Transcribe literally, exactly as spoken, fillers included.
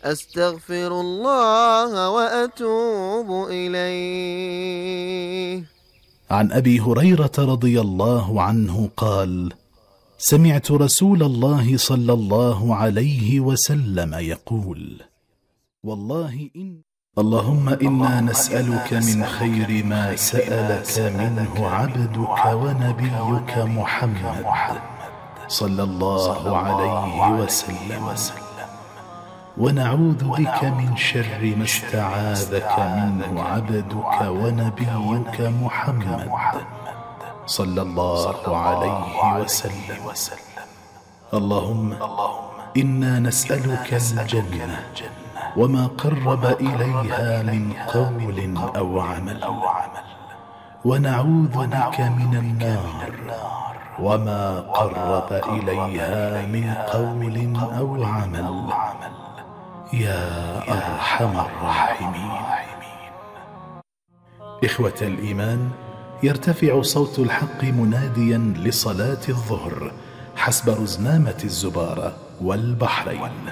أستغفر الله وأتوب إليه. عن أبي هريرة رضي الله عنه قال: سمعت رسول الله صلى الله عليه وسلم يقول: والله إن اللهم إنا نسألك من خير ما سألك منه عبدك ونبيك محمد صلى الله عليه وسلم، ونعوذ بك من شر ما استعاذك منه عبدك ونبيك محمد صلى الله عليه وسلم. اللهم إنا نسألك الجنة وما قرب إليها من قول أو عمل، ونعوذ بك من النار وما قرب إليها من قول أو عمل، يا أرحم الراحمين. إخوة الإيمان، يرتفع صوت الحق مناديا لصلاة الظهر حسب رزنامة الزبارة والبحرين.